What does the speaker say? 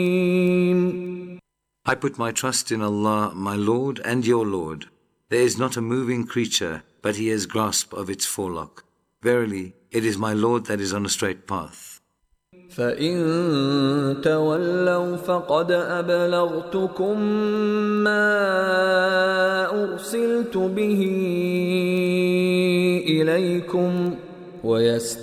I put my trust in Allah, my Lord and your Lord. There is not a moving creature, but He has grasp of its forelock. Verily, it is my Lord that is on a straight path. فَإِن تَوَلَّوْا فَقَدْ أَبْلَغْتُكُم مَّا أُرْسِلْتُ بِهِ إِلَيْكُمْ